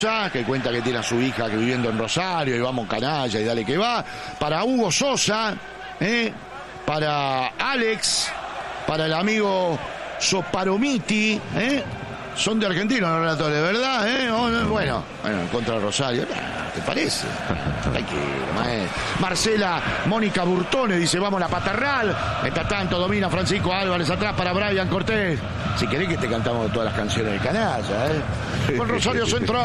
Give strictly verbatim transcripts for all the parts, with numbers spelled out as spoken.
que cuenta que tiene a su hija que viviendo en Rosario y vamos canalla y dale que va, para Hugo Sosa, ¿eh? para Alex, para el amigo Soparomiti, ¿eh? son de Argentina los relatores, ¿verdad? ¿Eh? Bueno, bueno, contra Rosario, ¿te parece? Tranquilo, maestro. Marcela Mónica Burtone dice, vamos a la Patarral. Mientras tanto domina Francisco Álvarez atrás para Brian Cortés. Si querés que te cantamos todas las canciones del canalla, ¿eh? Con Rosario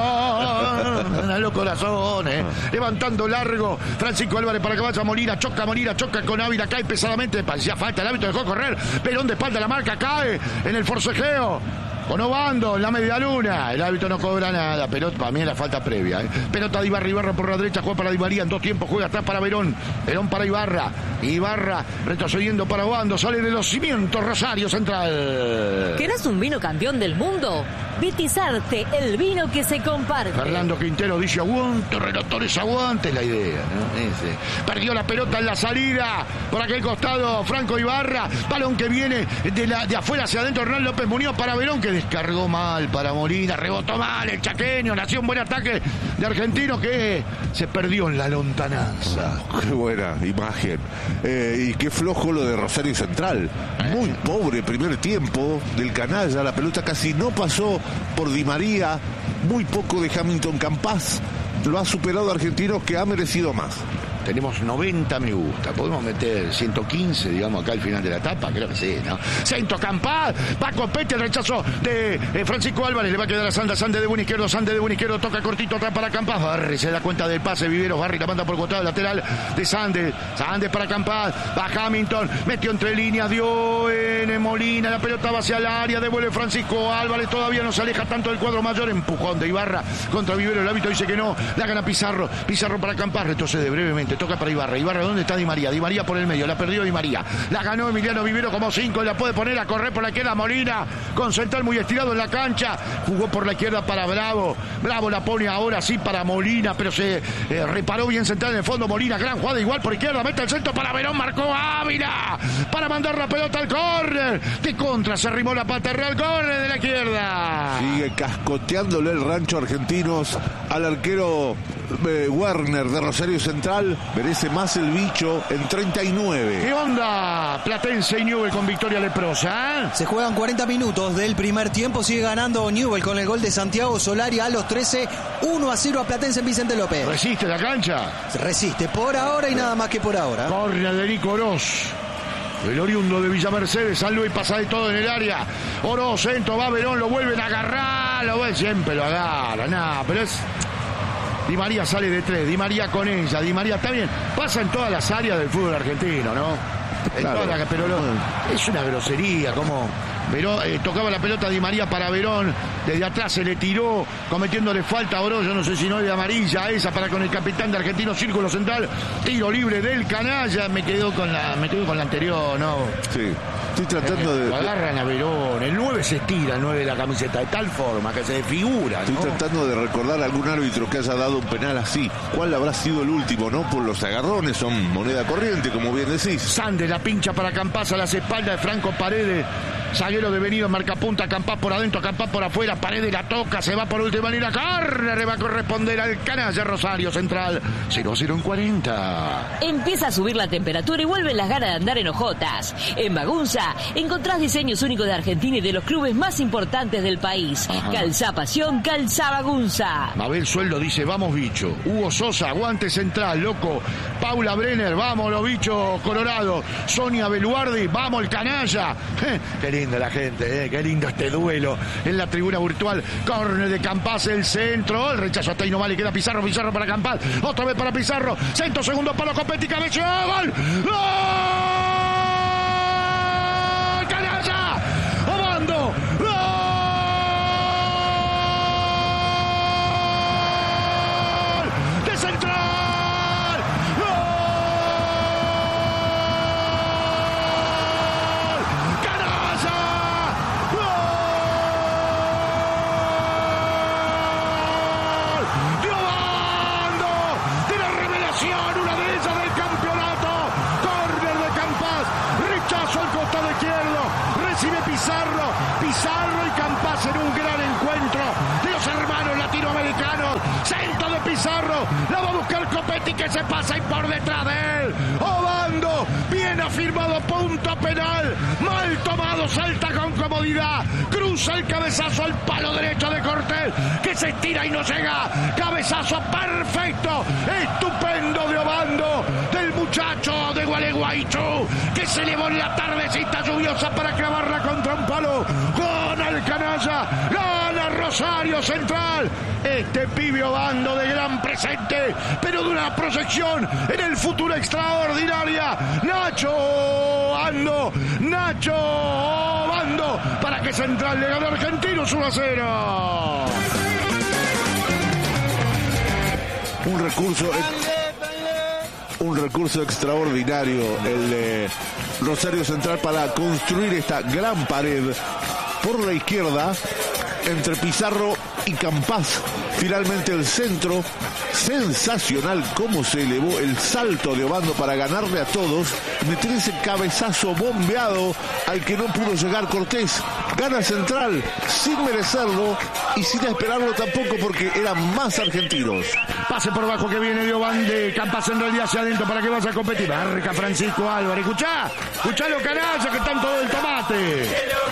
Central, en los corazones, levantando largo, Francisco Álvarez para que vaya Molina, choca Molina, choca con Ávila, cae pesadamente, parecía falta, el árbitro dejó correr, Perón de espalda la marca, cae en el forcejeo. Con Obando en la media luna, el árbitro no cobra nada, pero para mí es la falta previa, ¿eh? Pelota de Ibarra, Ibarra por la derecha, juega para Di María, en dos tiempos juega atrás para Verón, Verón para Ibarra, Ibarra retrocediendo para Obando, sale de los cimientos Rosario Central. ¿Querés un vino campeón del mundo? Vitizarte, el vino que se comparte. Fernando Quintero dice aguante, relatores aguante, es la idea, ¿no? Ese. Perdió la pelota en la salida, por aquel costado Franco Ibarra, balón que viene de, la, de afuera hacia adentro, Hernán López Muñoz para Verón, que descargó mal para Molina, rebotó mal el chaqueño, nació un buen ataque de Argentino que se perdió en la lontananza. Qué buena imagen. Eh, y qué flojo lo de Rosario Central. Muy pobre primer tiempo del canalla, la pelota casi no pasó por Di María, muy poco de Hamilton Campas. Lo ha superado Argentinos, que ha merecido más. Tenemos noventa me gusta. ¿Podemos meter ciento quince, digamos, acá al final de la etapa? Creo que sí, ¿no? Centro Campas, va con Pete, el rechazo de eh, Francisco Álvarez, le va a quedar a Sanda, Sande de buen izquierdo, Sande de buen izquierdo, toca cortito atrás para Campas, Barri se da cuenta del pase, Viveros, Barri la manda por el costado lateral de Sande, Sande para Campas, va Hamilton, metió entre líneas, dio en Molina, la pelota va hacia el área, devuelve Francisco Álvarez, todavía no se aleja tanto del cuadro mayor, empujón de Ibarra contra Viveros, el hábito dice que no, la gana Pizarro, Pizarro para Campas, retrocede brevemente, toca para Ibarra, Ibarra, ¿dónde está Di María? Di María por el medio, la perdió Di María, la ganó Emiliano Vivero como cinco, la puede poner a correr por la izquierda Molina, con Central muy estirado en la cancha, jugó por la izquierda para Bravo, Bravo la pone ahora sí para Molina, pero se eh, reparó bien Central en el fondo, Molina, gran jugada igual por izquierda, mete el centro para Verón, marcó Ávila, para mandar la pelota al córner, de contra se arrimó la pata al córner de la izquierda. Sigue cascoteándole el rancho Argentinos al arquero eh, Werner de Rosario Central, merece más el bicho en treinta y nueve. ¿Qué onda? Platense y Newell con victoria leprosa, ¿eh? Se juegan cuarenta minutos del primer tiempo, sigue ganando Newell con el gol de Santiago Solari a los trece, uno a cero a Platense en Vicente López. ¿Resiste la cancha? Resiste por ahora y nada más que por ahora. Corner de Nico Oroz. El oriundo de Villa Mercedes, San Luis pasa de todo en el área. Oroz, centro, va Verón, lo vuelven a agarrar, lo ven, siempre lo agarra, nada, pero es... Di María sale de tres, Di María con ella, Di María está bien, pasa en todas las áreas del fútbol argentino, ¿no? En Claro. todas las, pero lo, es una grosería, como Verón, eh, tocaba la pelota Di María para Verón, desde atrás se le tiró, cometiéndole falta a Oro, yo no sé si no es de amarilla esa para con el capitán de Argentino, Círculo Central, tiro libre del canalla, me quedo con la, me quedo con la anterior, ¿no? Sí, estoy tratando Eh, de... Lo agarran a Verón, el nueve se estira, el nueve de la camiseta, de tal forma que se desfigura, Estoy ¿no? tratando de recordar algún árbitro que haya dado un penal así. ¿Cuál habrá sido el último, no? Por los agarrones, son moneda corriente, como bien decís. Sande la pincha para Campas a las espaldas de Franco Paredes. Zaguero devenido, marca punta, Campas por adentro, Campas por afuera, Paredes la toca, se va por última línea, Carner va a corresponder al canalla Rosario Central, cero a cero en cuarenta. Empieza a subir la temperatura y vuelven las ganas de andar en hojotas. En Magunza encontrás diseños únicos de Argentina y de los clubes más importantes del país. Ajá. Calzá Pasión, Calzá Magunza. Mabel Sueldo dice, vamos bicho. Hugo Sosa, aguante Central, loco. Paula Brenner, vamos los bichos colorados. Sonia Beluardi, vamos el canalla. Eh, qué lindo la gente, eh, qué lindo este duelo en la tribuna virtual. Córner de Campas, el centro, el rechazo hasta ahí no vale, queda Pizarro, Pizarro para Campas, otra vez para Pizarro, centro, segundo palo, Copetti, cabello, gol, gol, canalla, Obando, gol de Central, gol, canalla, gol de Obando, de la revelación, una de ellas del campeonato, córner de buscar Copetti que se pasa y por detrás de él. Obando, bien afirmado, punto penal. Mal tomado, salta con comodidad. Cruza el cabezazo al palo derecho de Cortés, que se estira y no llega. Cabezazo perfecto, estupendo de Obando, del muchacho de Gualeguaychú, que se elevó en la tardecita lluviosa para clavarla contra un palo. Gana el canalla, gana Rosario Central. Este pibe Obando de gran presente, pero de una proyección en el futuro extraordinaria. Nacho Obando, Nacho Obando, para que Central le gane a Argentinos uno a cero. Un recurso, un recurso extraordinario el de Rosario Central para construir esta gran pared por la izquierda entre Pizarro y Campás. Finalmente el centro, sensacional cómo se elevó el salto de Obando para ganarle a todos, meter ese cabezazo bombeado al que no pudo llegar Cortés. Gana Central sin merecerlo y sin esperarlo tampoco, porque eran más argentinos. Pase por bajo que viene de Obando, de Campás en realidad hacia adentro para que vaya a competir. Marca Francisco Álvarez. Escuchá, escuchá los canallas que están todo el tomate.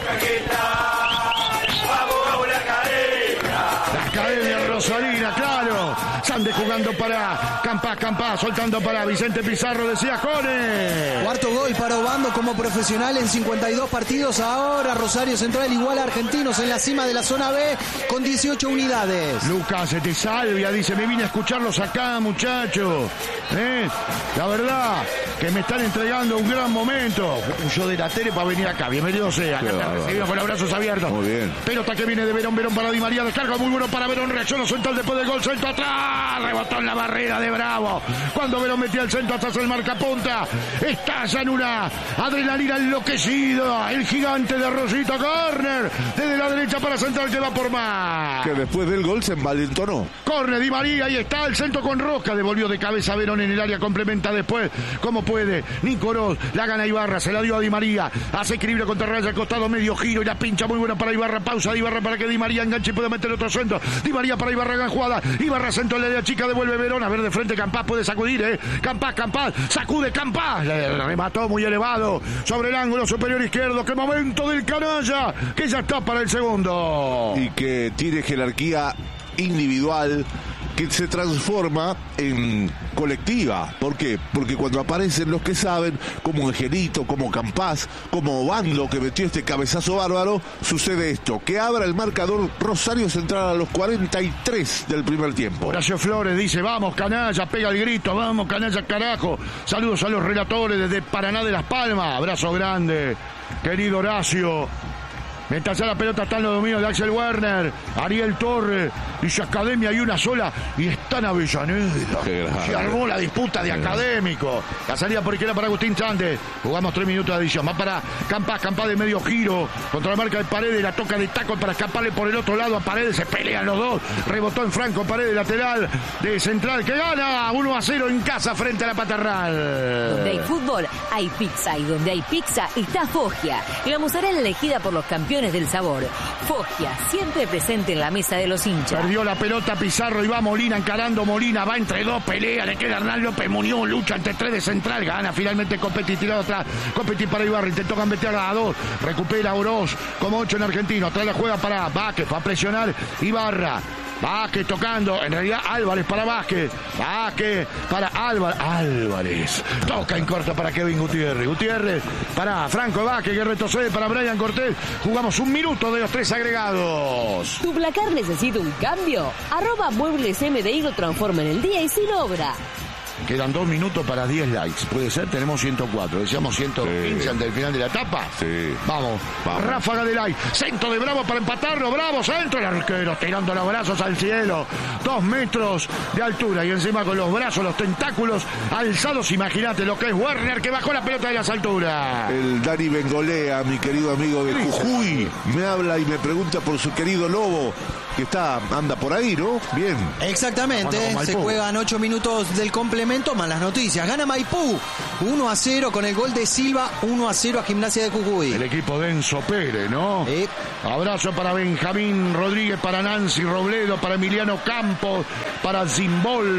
La Academia Rosalina, claro. Sande jugando para Campás, Campás, soltando para Vicente Pizarro, decía Cone. Cuarto gol para Obando como profesional en cincuenta y dos partidos. Ahora Rosario Central igual a Argentinos en la cima de la zona B con dieciocho unidades. Lucas de Salvia dice, me vine a escucharlos acá, muchachos. ¿Eh? La verdad que me están entregando un gran momento. Yo de la tele para venir acá. Bienvenido sea. Acá te recibimos con los brazos abiertos. Muy bien. Pelota que viene de Verón, Verón para Di María. Descarga muy bueno para Verón. Reacciona Central después del gol. Centro atrás. Rebotó en la barrera de Bravo. Cuando Verón metía el centro atrás el marcapunta. Estalla en una adrenalina enloquecida. El gigante de Rosito Corner. Desde la derecha para Central que va por más. Que después del gol se envalentonó. Corner Di María. Ahí está el centro con Rosca. Devolvió de cabeza Verón en el área. Complementa después. Como puede. Nicolás. La gana Ibarra. Se la dio a Di María. Hace equilibrio contra Raya al costado. Medio giro y la pincha muy buena para Ibarra. Pausa de Ibarra para que Di María enganche y pueda meter otro centro. Di María para Ibarra, gran jugada. Ibarra centro en la área chica, devuelve Verón. A ver de frente Campás, puede sacudir, eh. Campás, Campás, sacude Campás. Le remató muy elevado sobre el ángulo superior izquierdo. ¡Qué momento del canalla! Que ya está para el segundo. Y que tiene jerarquía individual que se transforma en colectiva. ¿Por qué? Porque cuando aparecen los que saben, como Angelito, como Campás, como Obando, que metió este cabezazo bárbaro, sucede esto, que abra el marcador Rosario Central a los cuarenta y tres del primer tiempo. Horacio Flores dice, vamos canalla, pega el grito, vamos canalla carajo. Saludos a los relatores desde Paraná de Las Palmas, abrazo grande, querido Horacio. Mientras ya la pelota está en los dominios de Axel Werner, Ariel Torres, dice Academia hay una sola y está en Avellaneda. Se armó la disputa de Académico. La salida por izquierda para Agustín Sánchez. Jugamos tres minutos de adición. Va para Campás, Campás de medio giro. Contra la marca de Paredes, la toca de taco para escaparle por el otro lado a Paredes. Se pelean los dos. Rebotó en Franco Paredes, lateral de Central, que gana uno a cero en casa frente a la Paternal. Donde hay fútbol, hay pizza. Y donde hay pizza, está Foggia. La mozzarella elegida por los campeones del sabor. Foggia, siempre presente en la mesa de los hinchas. Perdió la pelota Pizarro y va Molina encarando Molina, va entre dos, pelea, le queda Hernán López Muñoz, lucha entre tres de Central, gana finalmente Copetti, tirado atrás, Copetti para Ibarra, intentó gambetear a dos, recupera Oroz, como ocho en Argentino, atrás la juega para Vázquez, va a presionar Ibarra. Vázquez tocando, en realidad Álvarez para Vázquez, Vázquez para Álvarez, Álvarez, toca en corto para Kevin Gutiérrez, Gutiérrez para Franco Vázquez, que retrocede para Brian Cortés, jugamos un minuto de los tres agregados. ¿Tu placar necesita un cambio? Arroba Muebles M D I lo transforma en el día y sin obra. Quedan dos minutos para diez likes. Puede ser, tenemos ciento cuatro. Decíamos ciento quince sí. Ante el final de la etapa. Sí. Vamos. Vamos. Ráfaga de like. Centro de Bravo para empatarlo. Bravo, centro. El arquero tirando los brazos al cielo. Dos metros de altura. Y encima con los brazos, los tentáculos alzados. Imagínate lo que es Werner, que bajó la pelota de las alturas. El Dani Bengolea, mi querido amigo de Jujuy, me habla y me pregunta por su querido Lobo, que está, anda por ahí, ¿no? Bien. Exactamente. Se juegan ocho minutos del complemento. Malas noticias. Gana Maipú uno a cero con el gol de Silva. uno a cero a Gimnasia de Jujuy. El equipo de Enzo Pérez, ¿no? Sí. Abrazo para Benjamín Rodríguez, para Nancy Robledo, para Emiliano Campos, para Zimbol,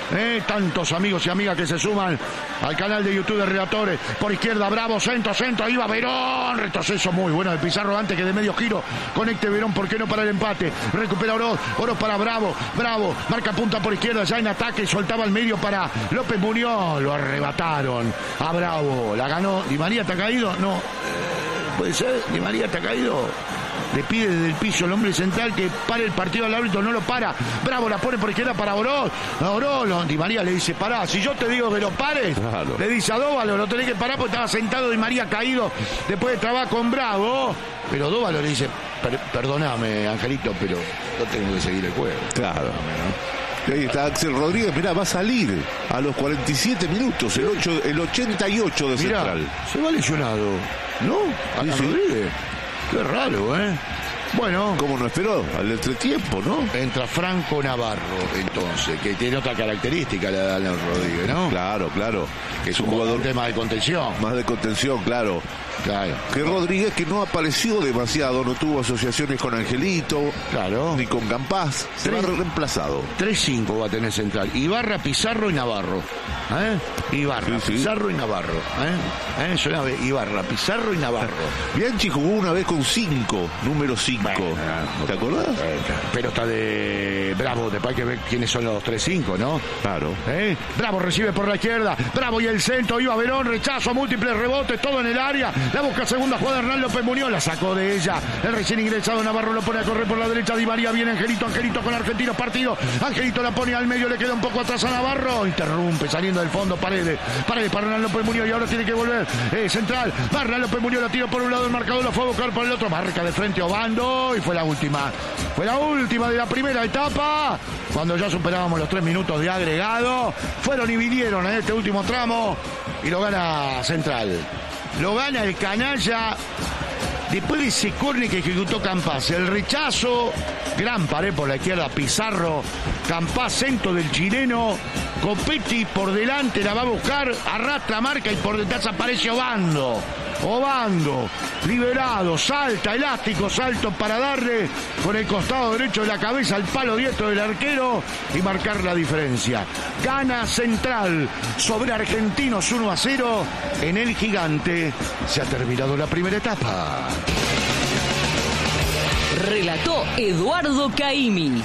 ¿eh? Tantos amigos y amigas que se suman al canal de YouTube de Relatores. Por izquierda, Bravo, centro, centro, ahí va Verón. Retroceso muy bueno de Pizarro antes que de medio giro conecte Verón, ¿por qué no para el empate? Recupera Oroz, Oroz para Bravo, Bravo, marca punta por izquierda, ya en ataque, soltaba al medio para López Muñoz, lo arrebataron a Bravo, la ganó. ¿Di María está caído? No, eh, puede ser, Di María está caído. Le pide desde el piso el hombre central que pare el partido al árbitro, no lo para. Bravo la pone por izquierda para Oroz. Oroz, Di María le dice, pará, si yo te digo que lo pares, claro. Le dice a Dóvalo, lo tenés que parar porque estaba sentado Di María caído después de trabajar con Bravo. Pero Dóvalo le dice, per perdóname, Angelito, pero no tengo que seguir el juego. Claro. ¿No? Ahí está Axel Rodríguez, mirá, va a salir a los cuarenta y siete minutos, el, ocho, el ochenta y ocho de mirá, Central. Se va lesionado, ¿no? Axel sí, Rodríguez. Qué raro, ¿eh? Bueno. Como no esperó, al entretiempo, ¿no? Entra Franco Navarro, entonces, que tiene otra característica la de Alan Rodríguez, ¿no? Claro, claro. Que es un jugador de más de contención. Más de contención, claro. Claro. Que Rodríguez, que no apareció demasiado, no tuvo asociaciones con Angelito, claro, ni con Campás, se va reemplazado. tres cinco va a tener Central. Ibarra, Pizarro y Navarro. ¿Eh? Ibarra, sí, sí. Pizarro y Navarro. ¿Eh? ¿Eh? Suena Ibarra, Pizarro y Navarro. Bianchi jugó una vez con cinco, número cinco. Bueno, ¿te acordás? Pero está de Bravo, después hay que ver quiénes son los tres cinco, ¿no? Claro. ¿Eh? Bravo recibe por la izquierda, Bravo y el centro, iba Verón, rechazo, múltiples rebotes, todo en el área. La busca segunda jugada Hernán López Muñoz, la sacó de ella. El recién ingresado Navarro lo pone a correr por la derecha. Di María viene Angelito, Angelito con Argentinos partido. Angelito la pone al medio, le queda un poco atrás a Navarro. Interrumpe saliendo del fondo Paredes. Paredes para Hernán López Muñoz y ahora tiene que volver. Eh, central. Hernán López Muñoz la tiró por un lado, el marcador lo fue a buscar por el otro. Marca de frente Obando y fue la última. Fue la última de la primera etapa. Cuando ya superábamos los tres minutos de agregado. Fueron y vinieron en este último tramo y lo gana Central. Lo gana el canalla después de ese córner que ejecutó Campás. El rechazo, gran pared por la izquierda, Pizarro, Campás, centro del chileno, Copetti por delante, la va a buscar, arrastra, marca y por detrás aparece Obando. Obando, liberado, salta, elástico, salto para darle con el costado derecho de la cabeza al palo diestro del arquero y marcar la diferencia. Gana Central sobre Argentinos uno a cero en el Gigante. Se ha terminado la primera etapa. Relató Eduardo Caimi.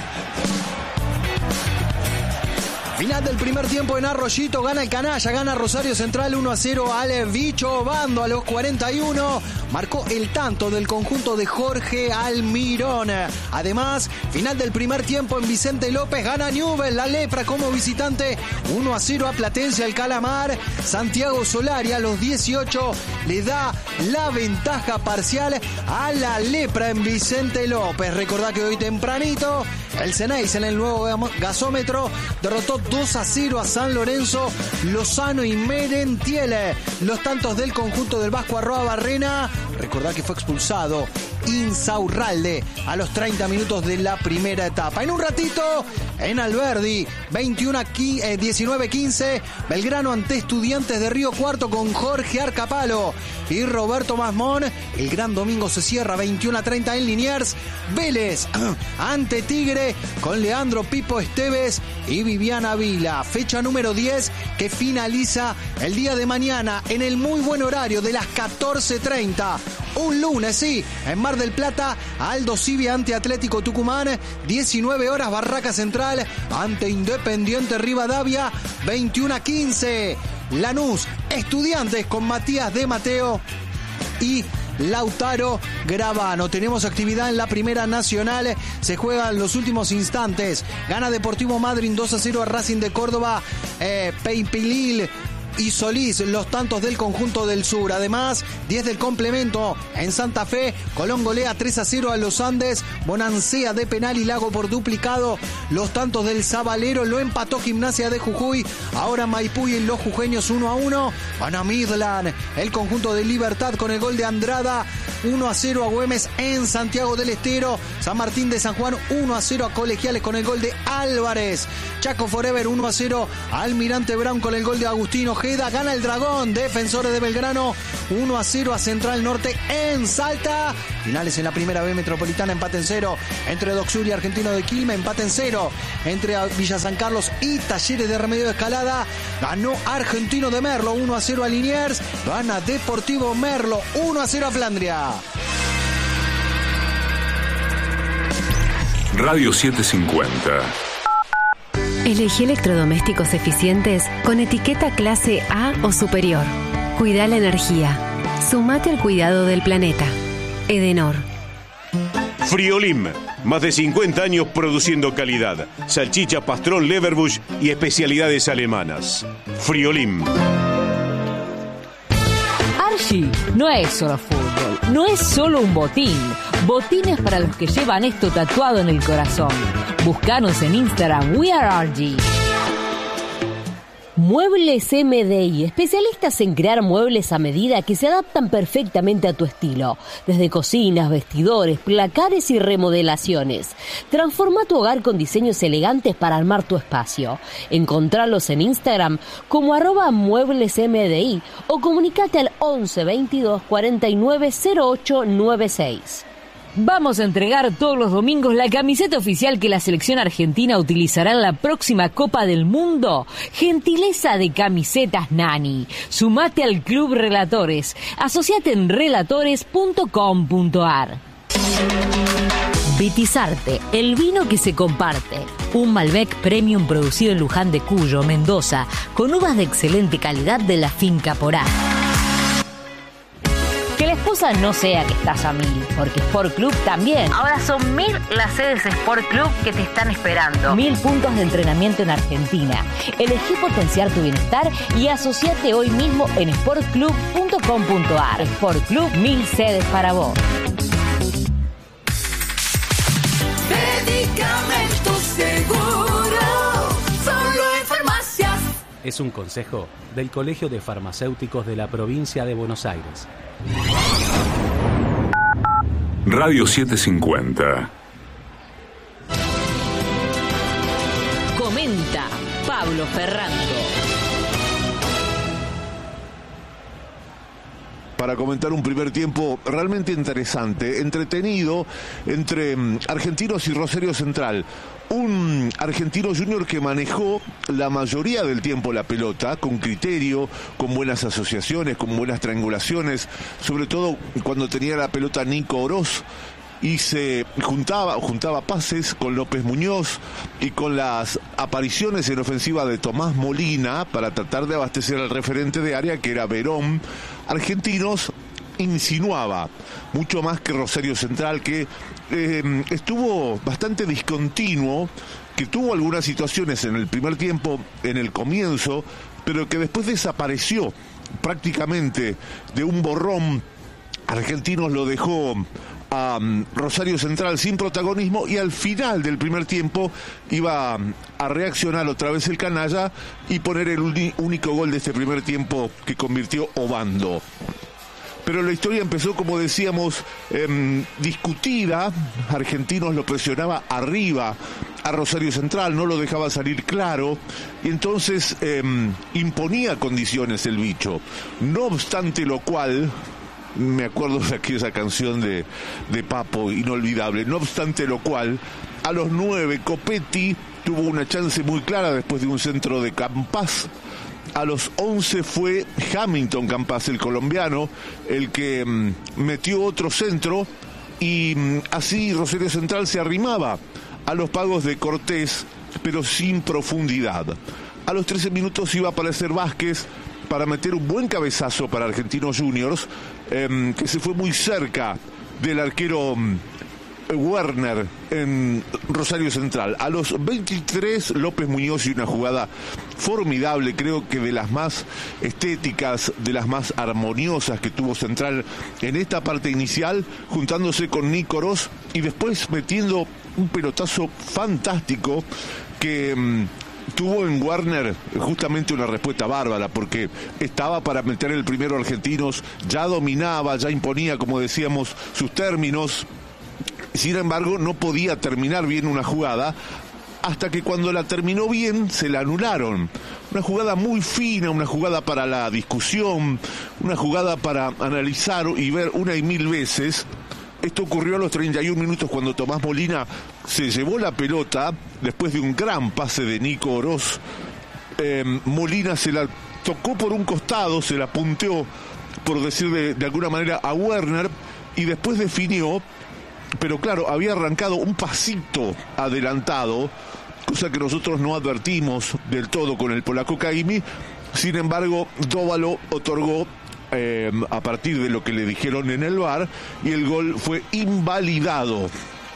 Final del primer tiempo en Arroyito, gana el canalla, gana Rosario Central uno a cero al Bicho Obando a los cuarenta y uno. Marcó el tanto del conjunto de Jorge Almirón. Además, final del primer tiempo en Vicente López, gana Newell, la Lepra como visitante uno a cero a Platense al Calamar. Santiago Solari a los dieciocho le da la ventaja parcial a la Lepra en Vicente López. Recordá que hoy tempranito el Ceneice en el nuevo gasómetro derrotó dos a cero a San Lorenzo, Lozano y Merentiel. Los tantos del conjunto del Vasco Arroa Barrena. Recordá que fue expulsado Insaurralde a los treinta minutos de la primera etapa. En un ratito, en Alberdi, diecinueve quince, Belgrano ante Estudiantes de Río Cuarto con Jorge Arcapalo y Roberto Masmón. El gran domingo se cierra veintiuno a treinta en Liniers. Vélez ante Tigre con Leandro Pipo Esteves y Viviana Vila. Fecha número diez que finaliza el día de mañana en el muy buen horario de las catorce treinta. Un lunes, sí, en Mar del Plata, Aldo Civi ante Atlético Tucumán, diecinueve horas Barraca Central ante Independiente Rivadavia, veintiuno a quince. Lanús, Estudiantes con Matías de Mateo y Lautaro Gravano. Tenemos actividad en la Primera Nacional, se juegan los últimos instantes. Gana Deportivo Madryn dos a cero a Racing de Córdoba, eh, Peipilil y Solís, los tantos del conjunto del sur. Además, diez del complemento en Santa Fe. Colón golea tres a cero a los Andes. Bonancea de penal y Lago por duplicado. Los tantos del Zabalero lo empató Gimnasia de Jujuy. Ahora Maipú y los jujeños uno a uno. Van a Midland. El conjunto de Libertad con el gol de Andrada uno a cero a Güemes en Santiago del Estero. San Martín de San Juan uno a cero a Colegiales con el gol de Álvarez. Chaco Forever uno a cero a Almirante Brown con el gol de Agustín Ojeda. Gana el Dragón, Defensores de Belgrano uno a cero a Central Norte en Salta. Finales en la primera B Metropolitana, empate en cero entre Docsur y Argentino de Quilmes, empate en cero entre Villa San Carlos y Talleres de Remedio de Escalada. Ganó Argentino de Merlo uno a cero a Liniers. Gana Deportivo Merlo uno a cero a Flandria. Radio setecientos cincuenta. Elegí electrodomésticos eficientes con etiqueta clase A o superior. Cuida la energía. Sumate al cuidado del planeta. Edenor. Friolim, más de cincuenta años produciendo calidad. Salchicha, pastrón, Leverbush y especialidades alemanas. Friolim. Archie no es solo fútbol, no es solo un botín. Botines para los que llevan esto tatuado en el corazón. Búscanos en Instagram, We Are Archie. Muebles M D I, especialistas en crear muebles a medida que se adaptan perfectamente a tu estilo. Desde cocinas, vestidores, placares y remodelaciones. Transforma tu hogar con diseños elegantes para armar tu espacio. Encontralos en Instagram como arroba muebles M D I o comunicate al once veintidós cuarenta y nueve cero ocho noventa y seis. Vamos a entregar todos los domingos la camiseta oficial que la selección argentina utilizará en la próxima Copa del Mundo. Gentileza de Camisetas Nani. Sumate al Club Relatores. Asociate en relatores punto com punto ar. Vitisarte, el vino que se comparte. Un Malbec Premium producido en Luján de Cuyo, Mendoza, con uvas de excelente calidad de la finca Porá. Que la excusa no sea que estás a mil, porque Sport Club también. Ahora son mil las sedes Sport Club que te están esperando. Mil puntos de entrenamiento en Argentina. Elegí potenciar tu bienestar y asociate hoy mismo en sport club punto com punto ar. Sport Club, mil sedes para vos. Medicamentos Seguro, solo en farmacias. Es un consejo del Colegio de Farmacéuticos de la Provincia de Buenos Aires. Radio setecientos cincuenta. Comenta Pablo Ferrando. Para comentar un primer tiempo realmente interesante, entretenido, entre um, Argentinos y Rosario Central. Un Argentino Junior que manejó la mayoría del tiempo la pelota con criterio, con buenas asociaciones, con buenas triangulaciones, sobre todo cuando tenía la pelota Nico Oroz y se juntaba, juntaba pases con López Muñoz y con las apariciones en ofensiva de Tomás Molina para tratar de abastecer al referente de área que era Verón. Argentinos insinuaba mucho más que Rosario Central, que eh, estuvo bastante discontinuo, que tuvo algunas situaciones en el primer tiempo, en el comienzo, pero que después desapareció prácticamente de un borrón. Argentinos lo dejó a um, Rosario Central sin protagonismo y al final del primer tiempo iba a reaccionar otra vez el canalla y poner el uni- único gol de este primer tiempo que convirtió Obando. Pero la historia empezó, como decíamos, eh, discutida. Argentinos lo presionaba arriba a Rosario Central, no lo dejaba salir claro, y entonces eh, imponía condiciones el bicho. No obstante lo cual, me acuerdo de aquella canción de, de Papo, inolvidable, no obstante lo cual, a los nueve Copetti tuvo una chance muy clara después de un centro de Campas. A los once fue Hamilton Campas, el colombiano, el que mm, metió otro centro y mm, así Rosario Central se arrimaba a los pagos de Cortés, pero sin profundidad. A los trece minutos iba a aparecer Vázquez para meter un buen cabezazo para Argentinos Juniors, eh, que se fue muy cerca del arquero mm, Werner en Rosario Central. A los veintitrés, López Muñoz y una jugada formidable, creo que de las más estéticas, de las más armoniosas que tuvo Central en esta parte inicial, juntándose con Nico Oroz y después metiendo un pelotazo fantástico que mmm, tuvo en Werner justamente una respuesta bárbara, porque estaba para meter el primero Argentinos, ya dominaba, ya imponía, como decíamos, sus términos. Sin embargo, no podía terminar bien una jugada, hasta que cuando la terminó bien, se la anularon. Una jugada muy fina, una jugada para la discusión, una jugada para analizar y ver una y mil veces. Esto ocurrió a los treinta y un minutos cuando Tomás Molina se llevó la pelota después de un gran pase de Nico Oroz. Eh, Molina se la tocó por un costado, se la punteó, por decir de, de alguna manera, a Werner, y después definió. Pero claro, había arrancado un pasito adelantado, cosa que nosotros no advertimos del todo con el polaco Caimi. Sin embargo, Dóvalo otorgó eh, a partir de lo que le dijeron en el V A R, y el gol fue invalidado.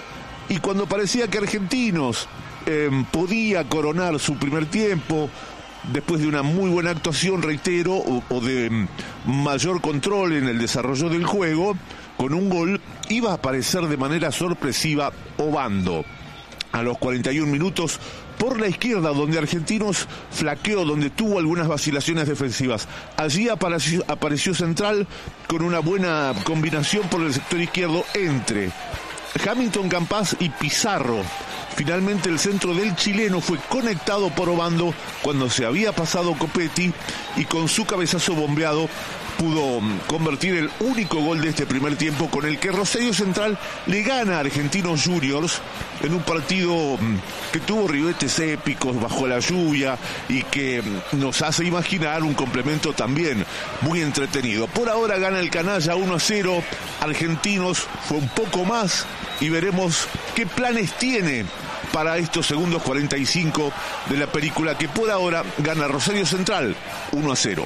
Y cuando parecía que Argentinos eh, podía coronar su primer tiempo, después de una muy buena actuación, reitero, o, o de mayor control en el desarrollo del juego, con un gol iba a aparecer de manera sorpresiva Obando. A los cuarenta y un minutos, por la izquierda, donde Argentinos flaqueó, donde tuvo algunas vacilaciones defensivas. Allí apareció, apareció Central con una buena combinación por el sector izquierdo entre Hamilton Campas y Pizarro. Finalmente el centro del chileno fue conectado por Obando cuando se había pasado Copetti, y con su cabezazo bombeado pudo convertir el único gol de este primer tiempo, con el que Rosario Central le gana a Argentinos Juniors en un partido que tuvo ribetes épicos bajo la lluvia y que nos hace imaginar un complemento también muy entretenido. Por ahora gana el Canalla uno a cero. Argentinos fue un poco más, y veremos qué planes tiene para estos segundos cuarenta y cinco de la película, que por ahora gana Rosario Central uno a cero.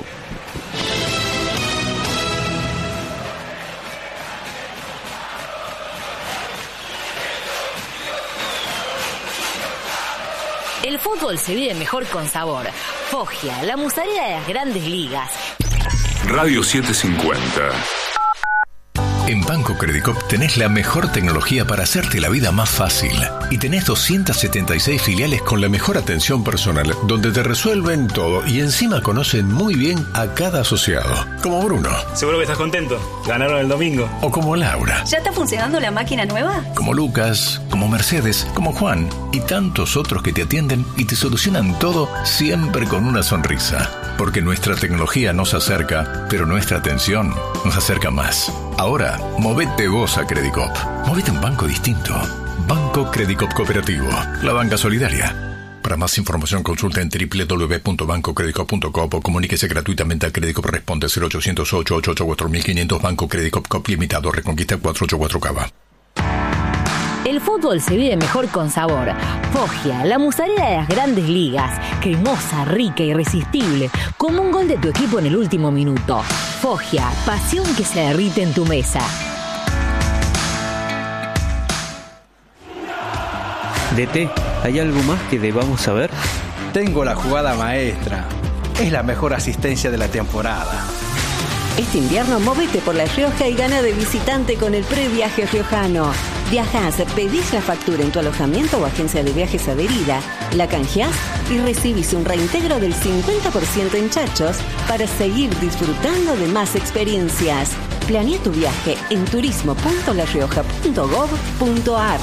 El fútbol se vive mejor con sabor. Foggia, la musarela de las grandes ligas. Radio setecientos cincuenta. En Banco Credicop tenés la mejor tecnología para hacerte la vida más fácil. Y tenés doscientas setenta y seis filiales con la mejor atención personal, donde te resuelven todo y encima conocen muy bien a cada asociado. Como Bruno. Seguro que estás contento. Ganaron el domingo. O como Laura. ¿Ya está funcionando la máquina nueva? Como Lucas, como Mercedes, como Juan y tantos otros que te atienden y te solucionan todo siempre con una sonrisa. Porque nuestra tecnología nos acerca, pero nuestra atención nos acerca más. Ahora, movete vos a Credicop. Movete a un banco distinto. Banco Credicop Cooperativo. La banca solidaria. Para más información consulta en doble u doble u doble u punto banco credicop punto com o comuníquese gratuitamente a Credicop. Responde cero ochocientos, ochocientos ochenta y ocho, cuatro mil quinientos. Banco Credicop Cop Limitado. Reconquista cuatrocientos ochenta y cuatro Cava. El fútbol se vive mejor con sabor. Foggia, la musarela de las grandes ligas. Cremosa, rica, irresistible. Como un gol de tu equipo en el último minuto. Foggia, pasión que se derrite en tu mesa. D T, ¿hay algo más que debamos saber? Tengo la jugada maestra. Es la mejor asistencia de la temporada. Este invierno movete por La Rioja y gana de visitante con el previaje riojano. Viajás, pedís la factura en tu alojamiento o agencia de viajes adherida, la canjeás y recibís un reintegro del cincuenta por ciento en chachos para seguir disfrutando de más experiencias. Planea tu viaje en turismo punto la rioja punto gob punto ar.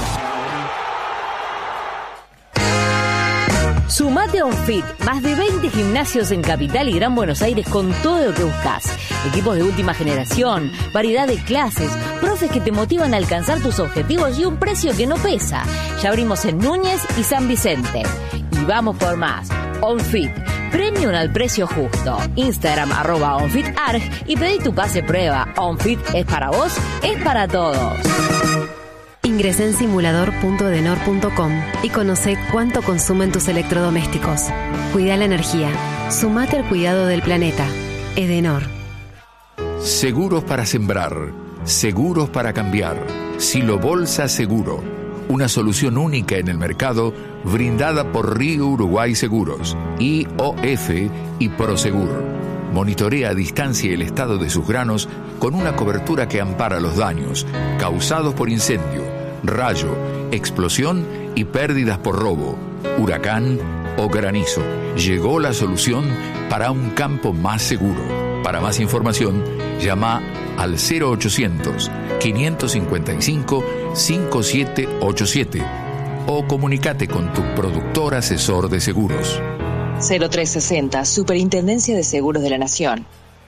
Sumate a OnFit, más de veinte gimnasios en Capital y Gran Buenos Aires con todo lo que buscas. Equipos de última generación, variedad de clases, profes que te motivan a alcanzar tus objetivos y un precio que no pesa. Ya abrimos en Núñez y San Vicente. Y vamos por más. OnFit, premium al precio justo. Instagram arroba OnFitArg y pedí tu pase prueba. OnFit es para vos, es para todos. Ingresá en simulador punto edenor punto com y conoce cuánto consumen tus electrodomésticos. Cuida la energía. Sumate al cuidado del planeta. Edenor. Seguros para sembrar. Seguros para cambiar. Silo Bolsa Seguro. Una solución única en el mercado brindada por Río Uruguay Seguros, I O F y Prosegur. Monitorea a distancia el estado de sus granos con una cobertura que ampara los daños causados por incendio, rayo, explosión y pérdidas por robo, huracán, o granizo. Llegó la solución para un campo más seguro. Para más información, llama al cero ochocientos, quinientos cincuenta y cinco, cincuenta y siete ochenta y siete o comunícate con tu productor asesor de seguros. cero tres sesenta, Superintendencia de Seguros de la Nación.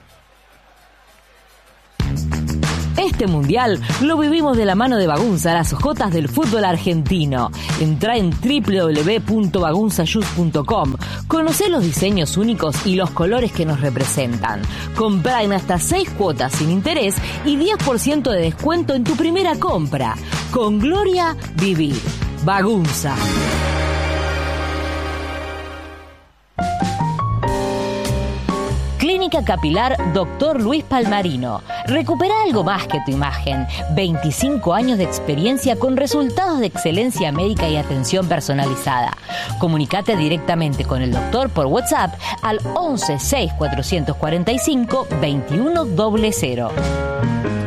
Este mundial lo vivimos de la mano de Bagunza, las jotas del fútbol argentino. Entrá en doble u doble u doble u punto bagunza shoes punto com. Conocé los diseños únicos y los colores que nos representan. Comprá en hasta seis cuotas sin interés y diez por ciento de descuento en tu primera compra. Con gloria, vivir. Bagunza. Clínica Capilar Doctor Luis Palmarino. Recupera algo más que tu imagen. veinticinco años de experiencia con resultados de excelencia médica y atención personalizada. Comunicate directamente con el doctor por WhatsApp al once seis cuatrocientos cuarenta y cinco veintiuno cero cero.